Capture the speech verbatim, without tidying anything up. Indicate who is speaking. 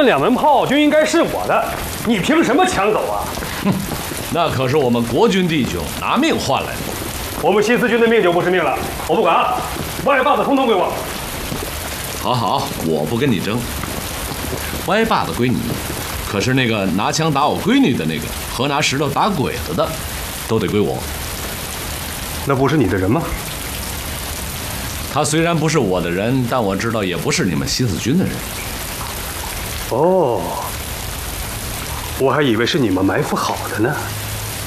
Speaker 1: 两门炮就应该是我的，你凭什么抢走啊？
Speaker 2: 哼，那可是我们国军弟兄拿命换来的。
Speaker 1: 我们新四军的命就不是命了，我不管啊！歪把子统统归我。
Speaker 2: 好好，我不跟你争。歪把子归你，可是那个拿枪打我闺女的那个和拿石头打鬼子的，都得归我。
Speaker 1: 那不是你的人吗？
Speaker 2: 他虽然不是我的人，但我知道也不是你们新四军的人。
Speaker 1: 哦，我还以为是你们埋伏好的呢。